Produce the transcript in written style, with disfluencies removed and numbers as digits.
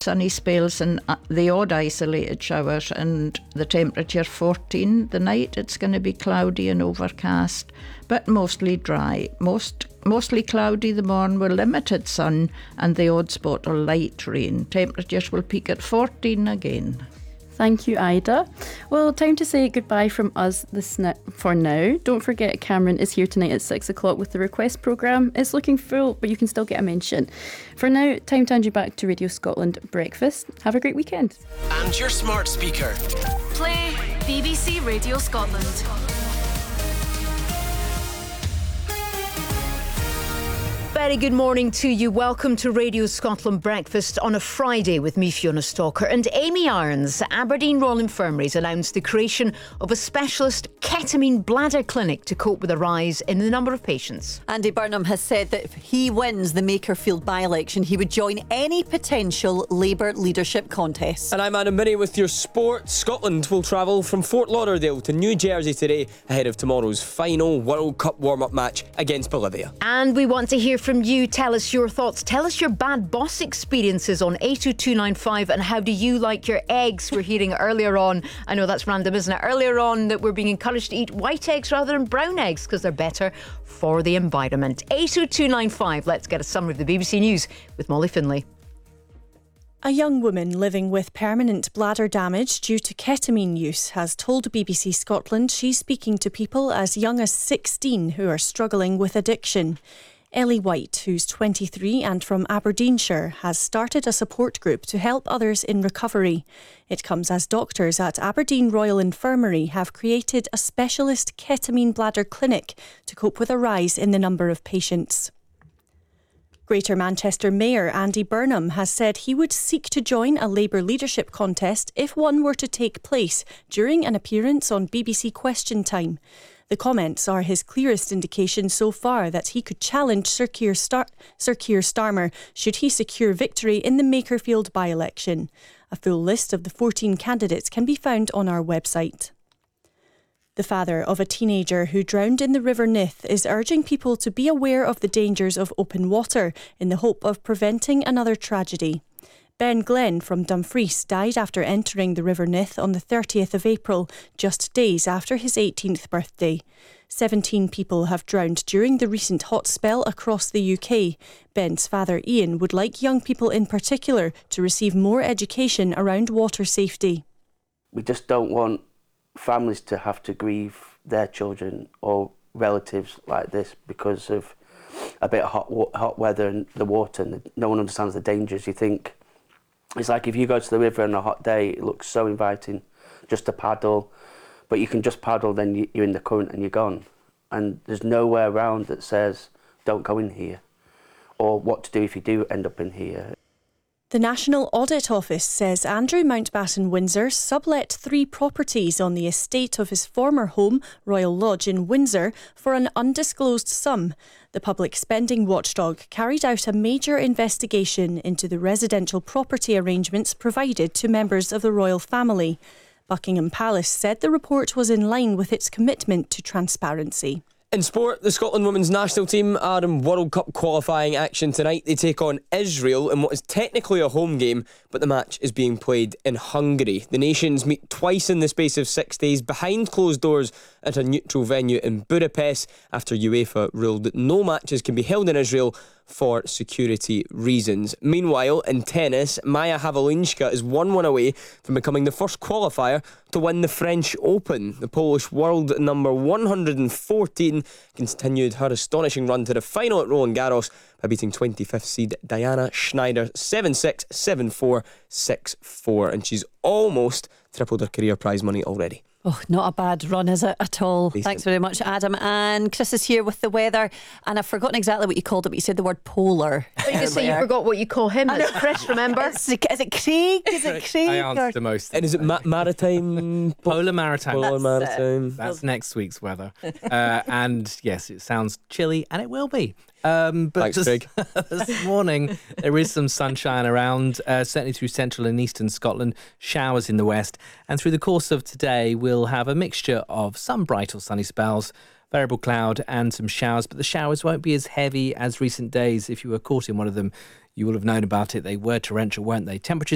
sunny spells and the odd isolated showers, and the temperature 14. The night it's going to be cloudy and overcast, but mostly dry. Mostly cloudy the morn with limited sun and the odd spot of light rain. Temperatures will peak at 14 again. Thank you, Ida. Well, time to say goodbye from us for now. Don't forget Cameron is here tonight at 6 o'clock with the request programme. It's looking full, but you can still get a mention. For now, time to hand you back to Radio Scotland Breakfast. Have a great weekend. And your smart speaker. Play BBC Radio Scotland. Very good morning to you. Welcome to Radio Scotland Breakfast on a Friday with me, Fiona Stalker, and Amy Irons. Aberdeen Royal Infirmaries announced the creation of a specialist ketamine bladder clinic to cope with a rise in the number of patients. Andy Burnham has said that if he wins the Makerfield by-election, he would join any potential Labour leadership contest. And I'm Adam Binney with your sport. Scotland will travel from Fort Lauderdale to New Jersey today ahead of tomorrow's final World Cup warm-up match against Bolivia. And we want to hear from you. Tell us your thoughts. Tell us your bad boss experiences on 82295, and how do you like your eggs? We're hearing earlier on, I know that's random, isn't it? Earlier on that we're being encouraged to eat white eggs rather than brown eggs because they're better for the environment. 82295. Let's get a summary of the BBC News with Molly Finlay. A young woman living with permanent bladder damage due to ketamine use has told BBC Scotland she's speaking to people as young as 16 who are struggling with addiction. Ellie White, who's 23 and from Aberdeenshire, has started a support group to help others in recovery. It comes as doctors at Aberdeen Royal Infirmary have created a specialist ketamine bladder clinic to cope with a rise in the number of patients. Greater Manchester Mayor Andy Burnham has said he would seek to join a Labour leadership contest if one were to take place during an appearance on BBC Question Time. The comments are his clearest indication so far that he could challenge Sir Keir Starmer should he secure victory in the Makerfield by-election. A full list of the 14 candidates can be found on our website. The father of a teenager who drowned in the River Nith is urging people to be aware of the dangers of open water in the hope of preventing another tragedy. Ben Glenn from Dumfries died after entering the River Nith on the 30th of April, just days after his 18th birthday. 17 people have drowned during the recent hot spell across the UK. Ben's father Ian would like young people in particular to receive more education around water safety. We just don't want families to have to grieve their children or relatives like this because of a bit of hot weather and the water, and no one understands the dangers. You think, it's like if you go to the river on a hot day, it looks so inviting just to paddle, but you can just paddle, then you're in the current and you're gone. And there's nowhere around that says, don't go in here, or what to do if you do end up in here. The National Audit Office says Andrew Mountbatten Windsor sublet 3 properties on the estate of his former home, Royal Lodge in Windsor, for an undisclosed sum. The public spending watchdog carried out a major investigation into the residential property arrangements provided to members of the royal family. Buckingham Palace said the report was in line with its commitment to transparency. In sport, the Scotland women's national team are in World Cup qualifying action tonight. They take on Israel in what is technically a home game, but the match is being played in Hungary. The nations meet twice in the space of 6 days behind closed doors at a neutral venue in Budapest after UEFA ruled that no matches can be held in Israel for security reasons. Meanwhile, in tennis, Maja Havlinska is 1-1 away from becoming the first qualifier to win the French Open. The Polish world number 114 continued her astonishing run to the final at Roland Garros by beating 25th seed Diana Schneider 7-6, 7-4, 6-4, and she's almost tripled her career prize money already. Oh, not a bad run, is it, at all? Decent. Thanks very much, Adam. And Chris is here with the weather. And I've forgotten exactly what you called it, but you said the word polar. But you say you forgot what you call him. It's Chris, remember? Is it Craig? Is it Craig? I answered most. And is it maritime? Polar maritime. Polar maritime. That's next week's weather. And yes, it sounds chilly, and it will be. But Thanks, Craig. This morning, there is some sunshine around, certainly through central and eastern Scotland, showers in the west. And through the course of today, we'll have a mixture of some bright or sunny spells, variable cloud and some showers. But the showers won't be as heavy as recent days. If you were caught in one of them, you will have known about it. They were torrential, weren't they? Temperatures